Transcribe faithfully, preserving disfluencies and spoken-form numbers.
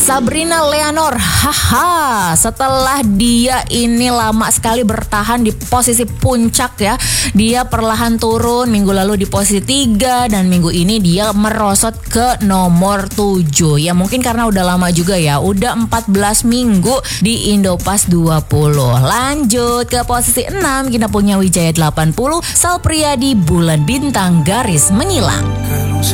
Sabrina Leonor, haha, setelah dia ini lama sekali bertahan di posisi puncak ya, dia perlahan turun, minggu lalu di posisi tiga dan minggu ini dia merosot ke nomor tujuh. Ya mungkin karena udah lama juga ya, udah empat belas minggu di Indopass dua puluh. Lanjut ke posisi enam, kita punya Wijaya delapan puluh, Sal Priadi, Bulan Bintang Garis Menyilang.